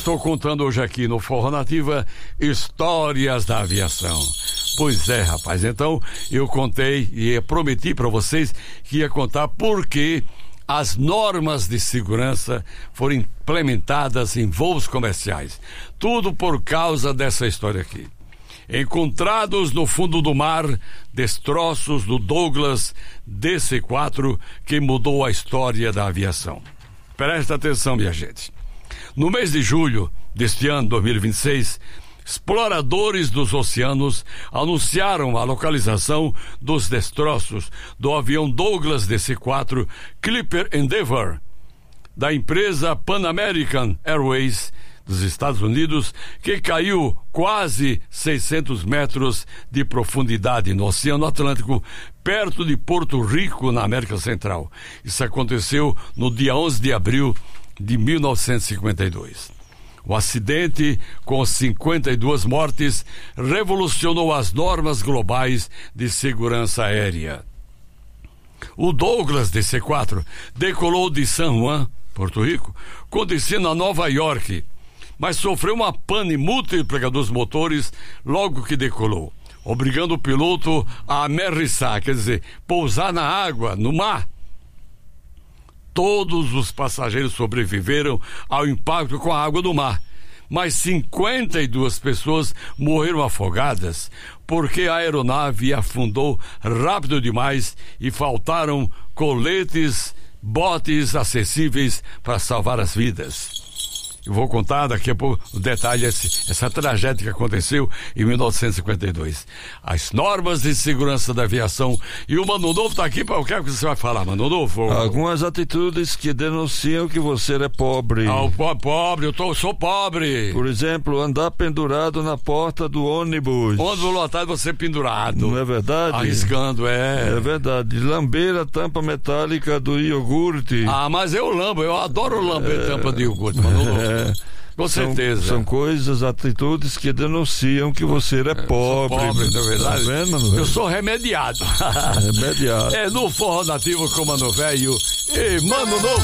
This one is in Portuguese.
estou contando hoje aqui no Forró Nativa histórias da aviação. Pois é, rapaz, então eu contei e prometi para vocês que ia contar por que as normas de segurança foram implementadas em voos comerciais. Tudo por causa dessa história aqui. Encontrados no fundo do mar, destroços do Douglas DC-4 que mudou a história da aviação. Presta atenção, minha gente. No mês de julho deste ano, 2026, exploradores dos oceanos anunciaram a localização dos destroços do avião Douglas DC-4 Clipper Endeavour, da empresa Pan American Airways dos Estados Unidos, que caiu quase 600 metros de profundidade no Oceano Atlântico, perto de Porto Rico, na América Central. Isso aconteceu no dia 11 de abril de 1952. O acidente, com 52 mortes, revolucionou as normas globais de segurança aérea. O Douglas DC-4 decolou de San Juan, Porto Rico, com destino a Nova York, mas sofreu uma pane múltipla dos motores logo que decolou, obrigando o piloto a amerrissar, quer dizer, pousar na água, no mar. Todos os passageiros sobreviveram ao impacto com a água do mar, mas 52 pessoas morreram afogadas porque a aeronave afundou rápido demais e faltaram coletes, botes acessíveis para salvar as vidas. Eu vou contar daqui a pouco o detalhe, essa tragédia que aconteceu em 1952. As normas de segurança da aviação. E o Mano Novo está aqui para o que é que você vai falar, Mano Novo? Algumas atitudes que denunciam que você é pobre. Pobre, eu sou pobre. Por exemplo, andar pendurado na porta do ônibus. Ônibus lotado, você pendurado. Não é verdade? Arriscando, É verdade. Lamber a tampa metálica do iogurte. Mas eu lambo, eu adoro lamber tampa de iogurte, Mano Novo. Com certeza. São coisas, atitudes que denunciam que você é pobre. Pobre, na verdade. Tá vendo, Mano? Eu sou remediado. Remediado. É no Forró Nativo com Mano Velho e Mano Novo.